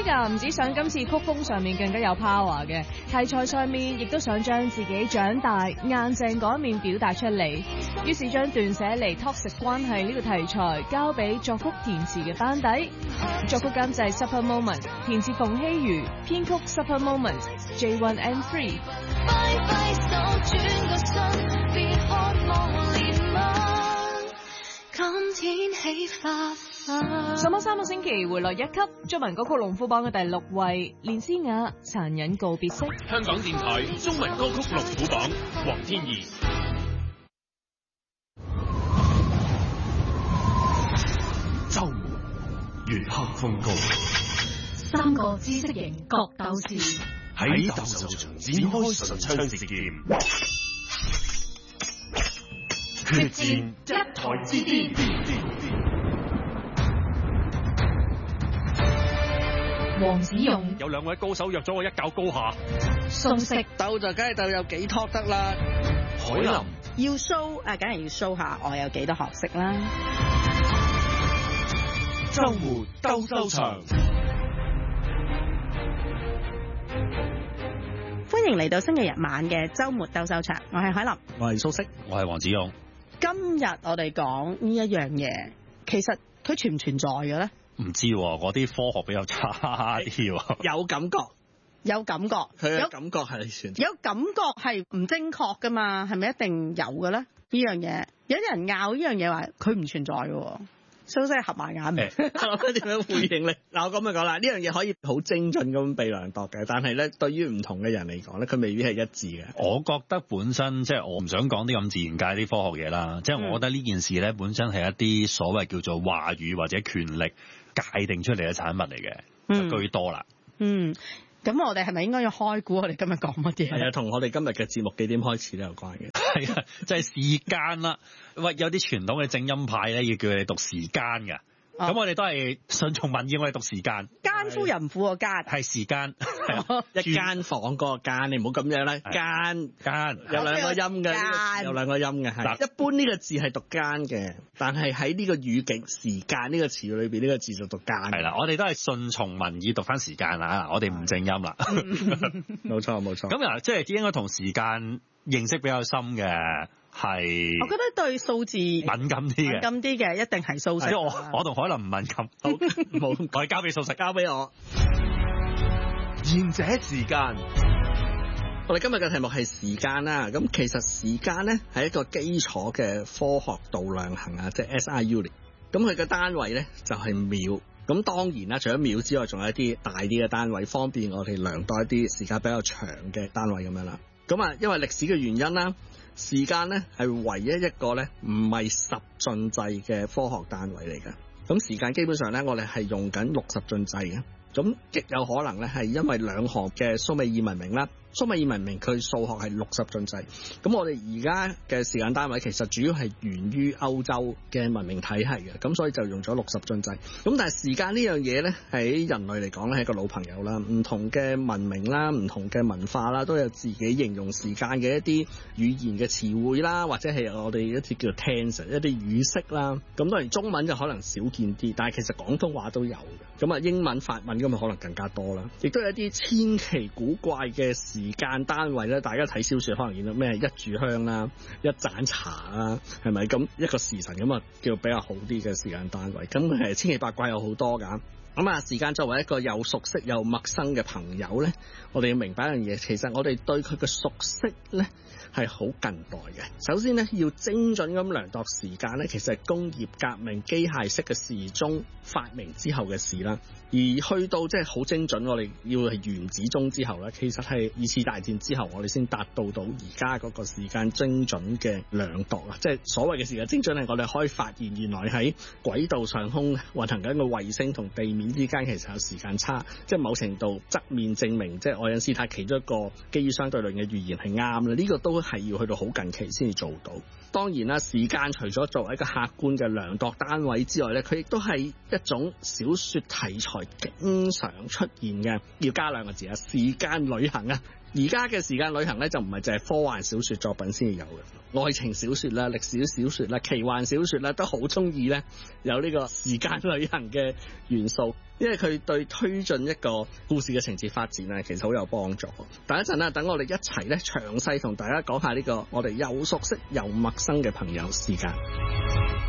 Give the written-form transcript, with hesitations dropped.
Gaga 唔止想今次曲風上面更加有 power 嘅，題材上面亦都想將自己長大硬淨嗰一面表達出嚟，於是將斷捨離 toxic 關係呢個題材交俾作曲填詞嘅班底，作曲監製 Super Moment， 填詞馮曦妤，編曲 Super Moment J1 and 3。上咗3個星期回落1級，中文歌曲龍虎榜嘅第6位，連詩雅殘忍告別式。 香港電台中文歌曲龍虎榜，黃天怡。 周末月黑風高 ，3個知識型角鬥士喺鬥獸場展開唇槍舌劍，決戰一台之巔。 黃子勇有2位高手約咗我一較高下。 蘇軾鬥就梗係鬥有幾托得啦。 海林要 show 梗係要 show 下我有幾多學識啦。 周末鬥獸場， 歡迎嚟到星期日晚嘅周末鬥獸場，我係海林， 我係蘇軾， 我係黃子勇。 今日我哋講呢一樣嘢，其實佢存唔存在嘅咧？ 唔知喎，我啲科學比較差啲喎。 有感覺， 有感覺， 佢嘅感覺係存在， 有感覺係唔正確噶嘛？係咪一定有嘅咧？呢樣嘢有啲人拗呢樣嘢話佢唔存在嘅。蘇軾合埋眼， 我諗點樣回應你？嗱，我咁樣講啦，呢樣嘢可以好精準咁被量度嘅，但係咧對於唔同嘅人嚟講咧，佢未必係一致嘅。 我覺得本身即係我唔想講啲咁自然界啲科學嘢啦，即係我覺得呢件事咧本身係一啲所謂叫做話語或者權力界定出嚟嘅產物嚟嘅，就居多啦。 咁我哋係咪應該要開估我哋今日講乜嘢？ 係啊，同我哋今日嘅節目幾點開始都有關嘅。 係啊，即係時間啦。喂，有啲傳統嘅正音派咧，要叫你讀時間㗎。咁我哋都係順從民意，我哋讀時間。 奸夫淫婦個奸係時間， 一間房嗰個間，你唔好咁樣啦。間有兩個音嘅，有兩個音嘅係。一般呢個字係讀間嘅，但係喺呢個語境時間呢個詞語裏邊，呢個字就讀間。 係啦，我哋都係順從民意讀翻時間啦，我哋唔正音啦。 冇錯冇錯。 咁啊，即係應該同時間認識比較深嘅。係， 我覺得對數字敏感啲嘅， 敏感啲嘅一定係蘇軾。 我同海林唔敏感，好冇，我交俾蘇軾， 交俾我。 賢者時間， 我哋今日嘅題目係時間啦。咁其實時間咧係一個基礎嘅科學度量衡啊，即係 SI unit。咁佢嘅單位咧就係秒。咁當然啦，除咗秒之外，仲有一啲大啲嘅單位，方便我哋量度一啲時間比較長嘅單位咁樣啦。咁啊，因為歷史嘅原因啦。時間咧係唯一一個咧唔係十進制嘅科學單位嚟嘅。咁時間基本上咧，我哋係用緊60進制嘅。咁極有可能咧係因為兩項嘅蘇美爾文明啦。蘇美爾文明佢數學係60進制，咁我哋而家嘅時間單位其實主要係源於歐洲嘅文明體系嘅，咁所以就用咗60進制。咁但係時間呢樣嘢咧，喺人類嚟講咧係一個老朋友啦，唔同嘅文明啦，唔同嘅文化啦，都有自己形容時間嘅一啲語言嘅詞彙啦，或者係我哋一啲叫做 tense 一啲語式啦。咁當然中文就可能少見啲，但係其實廣東話都有嘅。咁啊英文、法文咁啊可能更加多啦，亦都有一啲千奇古怪嘅時間單位咧，大家睇小說可能見到咩一炷香啦、一盞茶啦，係咪咁一個時辰咁啊，叫比較好啲嘅時間單位。咁係千奇百怪有好多噶。咁啊，時間作為一個又熟悉又陌生嘅朋友咧，我哋要明白一樣嘢，其實我哋對佢嘅熟悉咧係好近代嘅。首先咧，要精準咁量度時間咧，其實係工業革命機械式嘅時鐘發明之後嘅事啦。而去到即係好精準，我哋要係原子鐘之後咧，其實係2次大戰之後，我哋先達到而家嗰個時間精準嘅量度啊！即係所謂嘅時間精準係我哋可以發現原來喺軌道上空運行緊個衛星同地面之間其實有時間差，即係某程度側面證明即係愛因斯坦其中一個基於相對論嘅預言係啱啦。呢個都係要去到好近期先至做到。當然啦，時間除咗作為一個客觀嘅量度單位之外咧，佢亦都係一種小說題材經常出現嘅，要加2個字啊，時間旅行啊， 而家嘅時間旅行咧就唔係淨係科幻小說作品先至有嘅，愛情小說啦、歷史小說啦、奇幻小說啦，都好中意咧有呢個時間旅行嘅元素，因為佢對推進一個故事嘅情節發展咧，其實好有幫助。等一陣啊，等我哋一齊咧詳細同大家講下呢個我哋又熟悉又陌生嘅朋友時間。